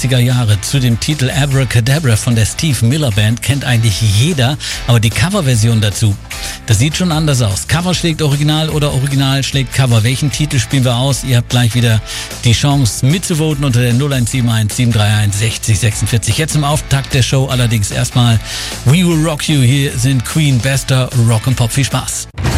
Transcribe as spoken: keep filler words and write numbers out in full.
sechziger Jahre zu dem Titel Abracadabra von der Steve Miller Band kennt eigentlich jeder, aber die Coverversion dazu, das sieht schon anders aus. Cover schlägt Original oder Original schlägt Cover. Welchen Titel spielen wir aus? Ihr habt gleich wieder die Chance mitzuvoten unter der null eins sieben eins sieben drei eins sechzig sechsundvierzig. Jetzt im Auftakt der Show allerdings erstmal We Will Rock You. Hier sind Queen, bester Rock and Pop. Viel Spaß.